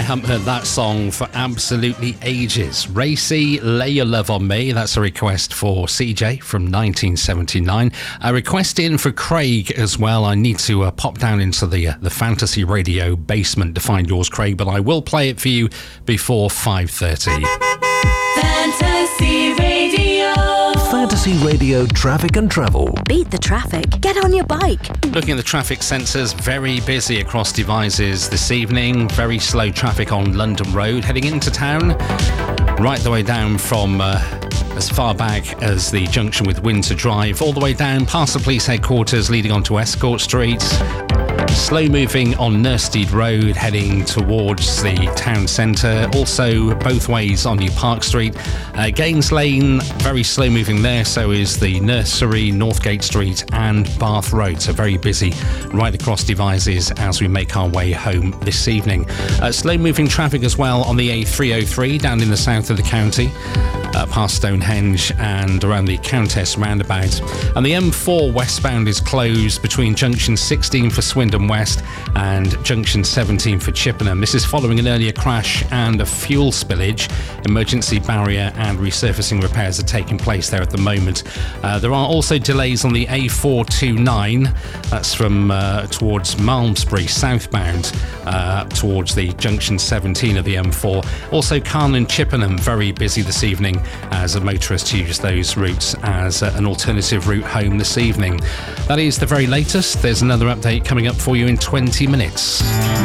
haven't heard that song for absolutely ages. Racy, Lay Your Love on Me. That's a request for CJ from 1979. A request in for Craig as well. I need to pop down into the Fantasy Radio basement to find yours, Craig, but I will play it for you before 5:30. Fantasy Radio. Fantasy Radio Traffic and Travel. Beat the traffic. Get on your bike. Looking at the traffic sensors, very busy across Devizes this evening. Very slow traffic on London Road heading into town. Right the way down from as far back as the junction with Windsor Drive, all the way down past the police headquarters leading onto Escort Street. Slow moving on Nursteed Road heading towards the town centre. Also both ways on New Park Street. Gaines Lane, very slow moving there. So is the Nursery, Northgate Street and Bath Road. So very busy right across Devizes as we make our way home this evening. Slow moving traffic as well on the A303 down in the south of the county. Past Stonehenge and around the Countess roundabout. And the M4 westbound is closed between junction 16 for Swindon West and junction 17 for Chippenham. This is following an earlier crash and a fuel spillage. Emergency barrier and resurfacing repairs are taking place there at the moment. There are also delays on the A429. That's from towards Malmesbury southbound towards the junction 17 of the M4. Also Carn and Chippenham very busy this evening as a motorist use those routes as an alternative route home this evening. That is the very latest. There's another update coming up for you in 20 minutes.